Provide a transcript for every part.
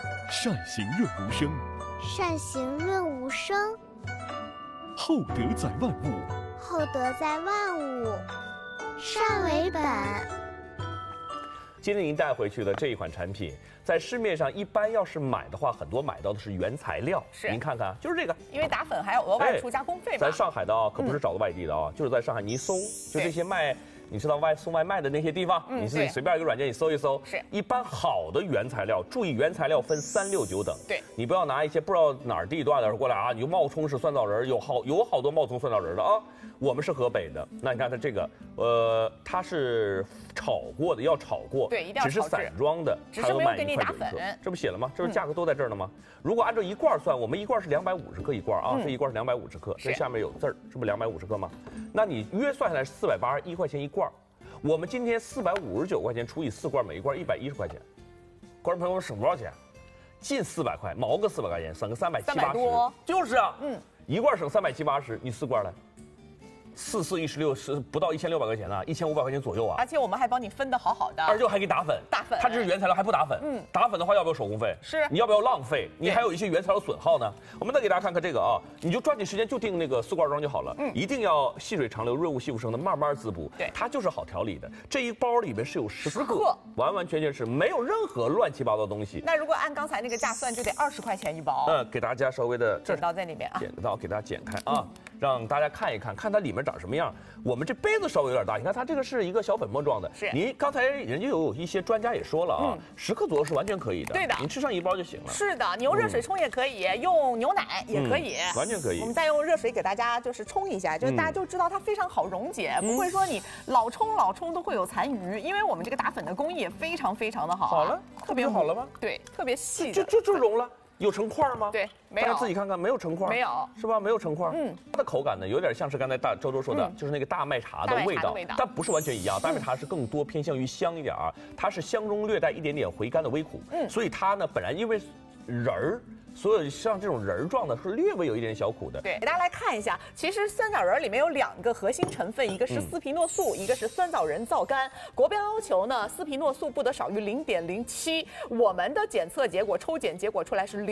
善行润无声， 善行润无声， 厚德载万物， 厚德载万物，善为本。 今天您带回去的这一款产品，在市面上一般要是买的话，很多买到的是原材料。 是， 您看看，就是这个。 因为打粉还要额外出加工费嘛。 咱上海的啊，可不是找的外地的啊，就是在上海，你一搜，就这些卖。你知道送外卖的那些地方，你自己随便一个软件你搜一搜， 是一般好的原材料。注意原材料分3、6、9等， 对， 你不要拿一些不知道哪儿地段的过来啊，你就冒充是酸枣仁，有好多冒充酸枣仁的啊。我们是河北的，那你看它这个，它是炒过的，要炒过， 对，一定要炒制， 只是散装的， 只是没有给你打粉， 这不写了吗？这不是价格都在这儿呢吗？如果按照一罐算，我们一罐是250克一罐啊，这一罐是250克，这下面有字儿，是不是250克吗？那你约算下来是481块钱一罐。我们今天459块钱除以4罐，每一罐110块钱，观众朋友们省多少钱？近400块，毛个400块钱，省个370-380多，就是啊，一罐省370-380，你4罐来。4、4、16是不到1600块钱呢，1500块钱左右啊！ 而且我们还帮你分得好好的， 而且还给打粉，它这是原材料还不打粉，打粉的话要不要手工费？ 是， 你要不要浪费？你还有一些原材料损耗呢。我们再给大家看看这个啊，你就抓紧时间就定那个4罐装就好了，一定要细水长流、润物细无声的慢慢滋补， 对， 它就是好调理的。这一包里面是有10克，完完全全是没有任何乱七八糟的东西。 那如果按刚才那个价算，就得20块钱一包。 给大家稍微的剪刀在里面啊， 剪刀给大家剪开啊。让大家看一看，看它里面长什么样。我们这杯子稍微有点大，你看它这个是一个小粉末状的。 是。 您刚才人家有一些专家也说了啊，10克左右是完全可以的。 对的， 你吃上一包就行了。 是的，你用热水冲也可以，用牛奶也可以， 完全可以。 我们再用热水给大家就是冲一下，就是大家就知道它非常好溶解，不会说你老冲都会有残余，因为我们这个打粉的工艺也非常的好。 好了， 特别好了吗？ 对，特别细。 就溶了。有成块吗？ 对，没有。 大家自己看看，没有成块， 没有， 是吧？没有成块。它的口感呢，有点像是刚才周说的，就是那个大麦茶的味道，但不是完全一样。大麦茶是更多偏向于香一点啊，它是香中略带一点点回甘的微苦。所以它呢，本来因为仁儿。所有像这种仁状的是略微有一点小苦的。 对，给大家来看一下，其实酸枣仁里面有2个核心成分，一个是司皮诺素，一个是酸枣仁皂苷。国标要求呢，司皮诺素不得少于0.07，我们的检测结果抽检结果出来是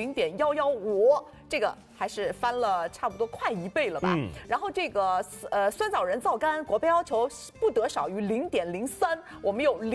0.115，这个还是翻了差不多快1倍了吧？然后这个酸枣仁皂苷国标要求不得少于0.03，我们有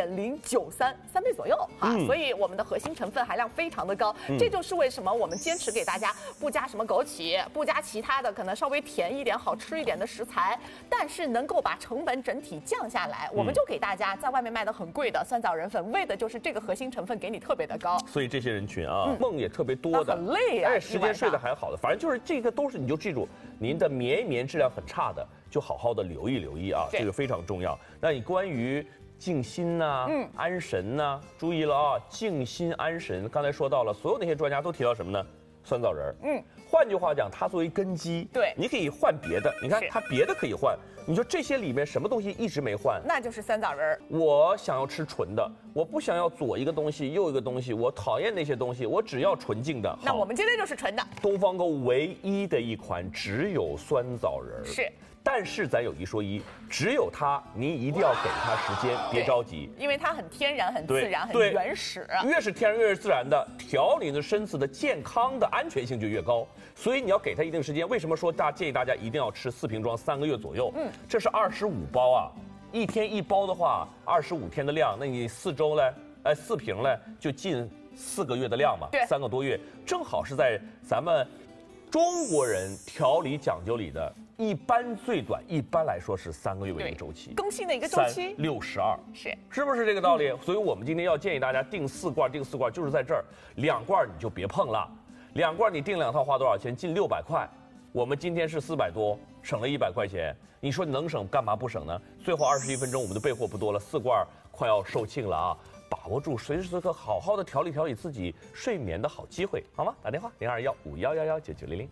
0.093，3倍左右哈，所以我们的核心成分含量非常的高，这就是为什么我们坚持给大家不加什么枸杞，不加其他的可能稍微甜一点、好吃一点的食材，但是能够把成本整体降下来，我们就给大家在外面卖的很贵的酸枣仁粉，为的就是这个核心成分给你特别的高。 所以这些人群啊，梦也特别多的， 很累啊， 时间睡得还好的，反正就是这个都是你就记住，您的绵质量很差的，就好好的留意啊，这个非常重要。那你关于静心呐，安神呐，注意了啊，静心安神。刚才说到了，所有那些专家都提到什么呢？酸枣仁。换句话讲，它作为根基， 对， 你可以换别的。你看它别的可以换，你说这些里面什么东西一直没换？ 那就是酸枣仁。 我想要吃纯的，我不想要左一个东西右一个东西，我讨厌那些东西，我只要纯净的。 那我们今天就是纯的。 东方购唯一的一款只有酸枣仁。 是。 但是咱有一说一，只有它，您一定要给它时间，别着急， 因为它很天然、很自然、很原始。 越是天然越是自然的，调理的身子的健康的安全性就越高。所以你要给它一定时间。为什么说建议大家一定要吃4瓶装3个月左右？这是25包啊，1天1包的话，25天的量，那你4周嘞，4瓶嘞，就近4个月的量嘛， 对 ，3个多月，正好是在咱们中国人调理讲究里的。一般来说是3个月为一个周期， 更新的一个周期 ，3、62，是不是这个道理？所以我们今天要建议大家定4罐，就是在这儿，2罐你就别碰了，2罐你订2套花多少钱？近600块，我们今天是400多，省了100块钱，你说你能省干嘛不省呢？最后21分钟我们的备货不多了，4罐快要售罄了啊！把握住随时随刻好好的调理自己睡眠的好机会，好吗？打电话021511199900。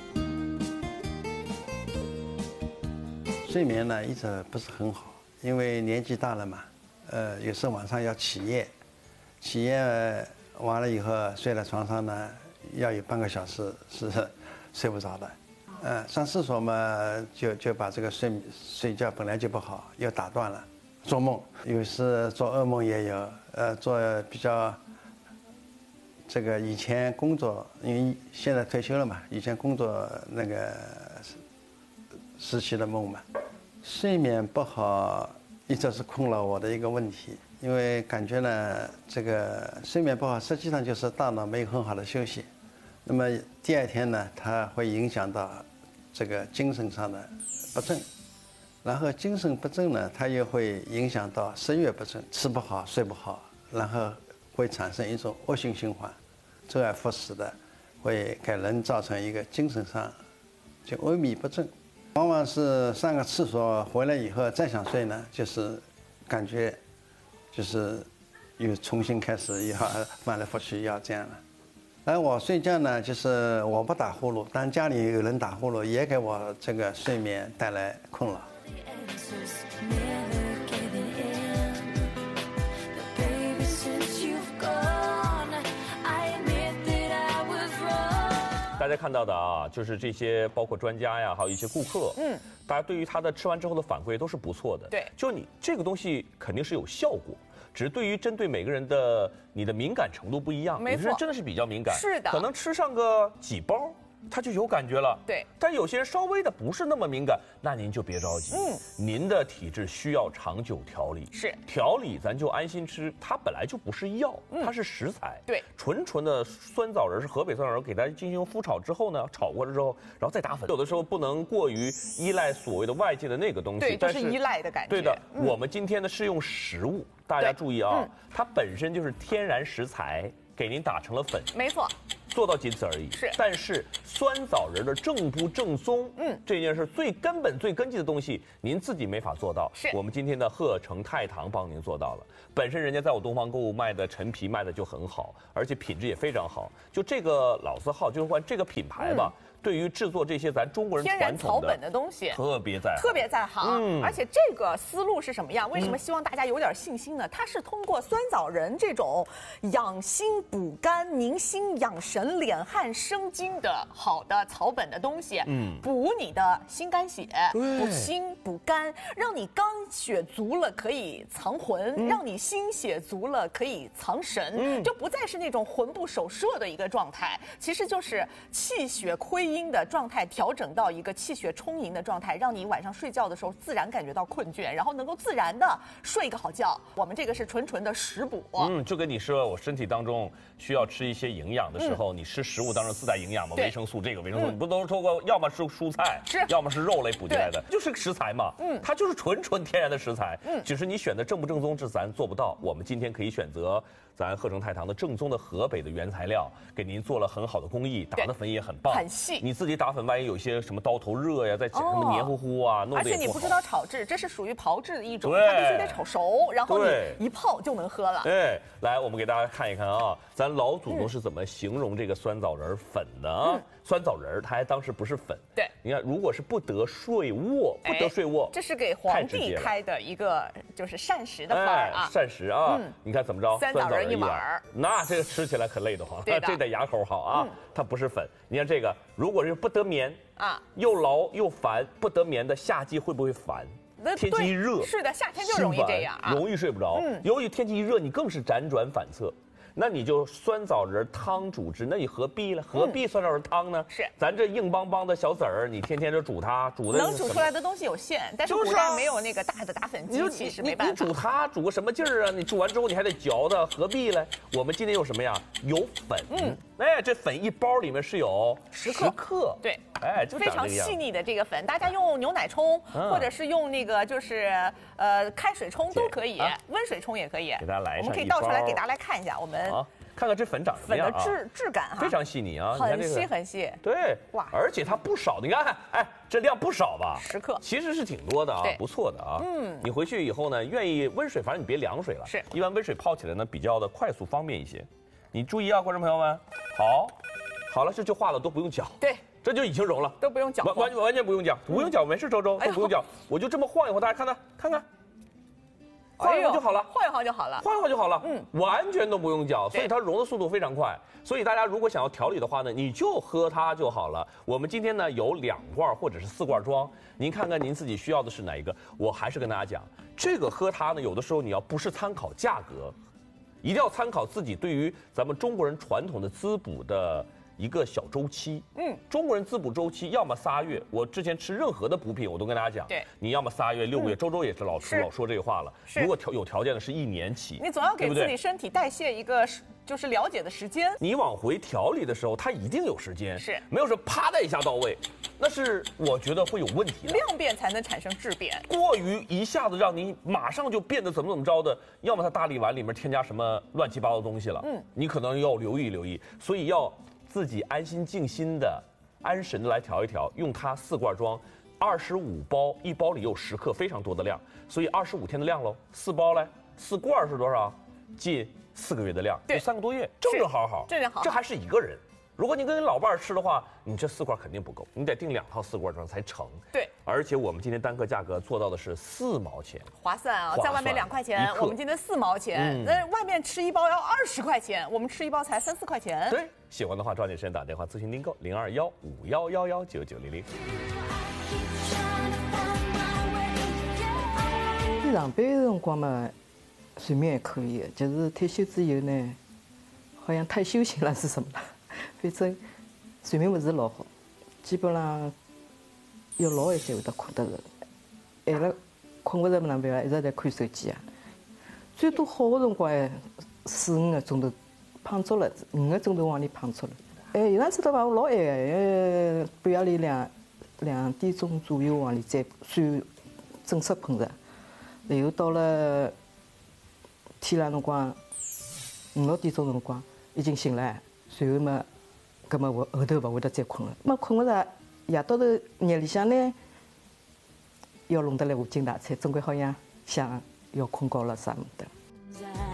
睡眠呢一直不是很好，因为年纪大了嘛，有时候晚上要起夜完了以后睡在床上呢，要有半个小时是睡不着的，上厕所嘛就把这个睡觉本来就不好，又打断了，做梦有时做噩梦也有，做比较这个以前工作，因为现在退休了嘛，以前工作那个时期的梦嘛，睡眠不好一直是困扰我的一个问题。因为感觉呢，这个睡眠不好，实际上就是大脑没有很好的休息。那么第二天呢，它会影响到这个精神上的不振，然后精神不振呢，它又会影响到食欲不振，吃不好睡不好，然后会产生一种恶性循环，周而复始的，会给人造成一个精神上就萎靡不振。往往是上个厕所回来以后再想睡呢，就是感觉就是又重新开始要翻来覆去要这样了。而我睡觉呢，就是我不打呼噜，但家里有人打呼噜，也给我这个睡眠带来困扰。 大家看到的啊，就是这些包括专家呀，还有一些顾客，大家对于他的吃完之后的反馈都是不错的。 对， 就你这个东西肯定是有效果，只是对于针对每个人的你的敏感程度不一样， 没错， 有些人真的是比较敏感， 是的， 可能吃上个几包。他就有感觉了， 对。 但有些人稍微的不是那么敏感，那您就别着急，您的体质需要长久调理， 是调理咱就安心吃，它本来就不是药，它是食材， 对， 纯的酸枣仁是河北酸枣仁，给它进行麸炒之后呢，炒过了之后，然后再打粉，有的时候不能过于依赖所谓的外界的那个东西， 对，就是依赖的感觉。 对的，我们今天呢是用食物，大家注意啊，它本身就是天然食材，给您打成了粉， 没错。 做到仅此而已。 是， 但是酸枣仁的正不正宗，这件事最根本、最根基的东西，您自己没法做到。 是， 我们今天的鹤城太堂帮您做到了。本身人家在我东方购物卖的陈皮卖的就很好，而且品质也非常好。就这个老字号，就是说这个品牌吧。对于制作这些咱中国人天然草本的东西， 特别在行。而且这个思路是什么样？为什么希望大家有点信心呢？它是通过酸枣仁这种养心补肝、宁心养神、敛汗生津的好的草本的东西，补你的心肝血，补心补肝，让你肝血足了可以藏魂，让你心血足了可以藏神，就不再是那种魂不守舍的一个状态，其实就是气血亏阴的状态调整到一个气血充盈的状态，让你晚上睡觉的时候自然感觉到困倦，然后能够自然的睡一个好觉。我们这个是纯的食补， 就跟你说我身体当中需要吃一些营养的时候，你吃食物当中自带营养嘛，维生素这个维生素，你不都是通过要么是蔬菜，要么是肉类补进来的，就是食材嘛，它就是纯天然的食材，只是你选的正不正宗，这咱做不到。我们今天可以选择咱鹤城太堂的正宗的河北的原材料，给您做了很好的工艺，打的粉也很棒， 很细。 你自己打粉，万一有些什么刀头热呀，再什么黏糊糊啊，弄得也不好。 而且你不知道炒制，这是属于炮制的一种，它必须得炒熟，然后你一泡就能喝了。 哎，来，我们给大家看一看啊，咱老祖宗是怎么形容这个酸枣仁粉的啊？酸枣仁它还当时不是粉， 对， 你看，如果是不得睡卧， 这是给皇帝开的一个就是膳食的饭啊， 膳食啊，你看怎么着？ 酸枣仁一碗， 那这个吃起来可累得慌，这得牙口好啊，它不是粉。你看这个，如果是不得眠啊，又劳又烦，不得眠的夏季会不会烦？天气一热， 是的，夏天就容易这样啊， 容易睡不着。由于天气一热，你更是辗转反侧。那你就酸枣仁汤煮汁，那你何必了？何必酸枣仁汤呢？ 是， 咱这硬邦邦的小籽儿，你天天就煮它，煮的能煮出来的东西有限，但是古代没有那个大的打粉机器，是没办法。 你煮它煮个什么劲儿啊？你煮完之后你还得嚼它，何必嘞？我们今天有什么呀？有粉，哎，这粉一包里面是有10克， 对， 哎，就非常细腻的这个粉，大家用牛奶冲，或者是用那个就是开水冲都可以，温水冲也可以。 给大家来一下， 我们可以倒出来给大家来看一下，我们看看这粉长什么样啊？ 粉的质感哈， 非常细腻啊， 很细很细。 对，哇，而且它不少，你看，哎，这量不少吧 ？10克， 其实是挺多的啊，不错的啊。你回去以后呢，愿意温水，反正你别凉水了， 是， 一般温水泡起来呢比较的快速方便一些。你注意啊，观众朋友们，好了，这就化了，都不用搅。 对。 这就已经融了， 都不用搅， 完全不用搅，不用搅，没事，周都不用搅，我就这么晃一晃，大家看看，晃一晃就好了， 晃一晃就好了， 完全都不用搅，所以它融的速度非常快。所以大家如果想要调理的话呢，你就喝它就好了。我们今天呢有2罐或者是4罐装，您看看您自己需要的是哪一个。我还是跟大家讲，这个喝它呢，有的时候你要不是参考价格。 一定要参考自己对于咱们中国人传统的滋补的一个小周期。中国人滋补周期要么3月，我之前吃任何的补品，我都跟大家讲， 对， 你要么3月、6个月，周也是老说这个话了。如果有条件的是1年起， 你总要给自己身体代谢一个就是了解的时间。 你往回调理的时候，它一定有时间， 是没有说啪的一下到位，那是我觉得会有问题的。 量变才能产生质变， 过于一下子让你马上就变得怎么着的，要么它大力丸里面添加什么乱七八糟的东西了，你可能要留意，所以要自己安心静心的、安神的来调一调，用它4罐装，25包，一包里有10克，非常多的量，所以25天的量喽，4包嘞，4罐是多少？近4个月的量， 对 3个多月，正好，这还是一个人。如果你跟老伴儿吃的话，你这4罐肯定不够，你得订2套4罐装才成。 对， 而且我们今天单克价格做到的是4毛钱， 划算啊！在外面2块钱，我们今天4毛钱，那外面吃一包要20块钱，我们吃一包才3、4块钱。 对，喜欢的话抓紧时间打电话咨询订购0215119900。 上班的辰光嘛，睡眠还可以，就是退休之后呢，好像太休闲了是什么了？反正睡眠不是老好，基本上要老晚才会得困得着。晚了困不着哪能办啊？一直在看手机啊。最多好的辰光还4、5个钟头，胖足了，5个钟头往里胖足了。有趟子到吧，我老晚个，半夜里2点钟左右往里再算正式困着，然后到了天亮辰光5、6点钟辰光已经醒了，随后嘛，搿么我后头勿会得再困了。么困勿着，夜到头夜里向呢，要弄得来无精打采，总归好像想要困觉了啥么的。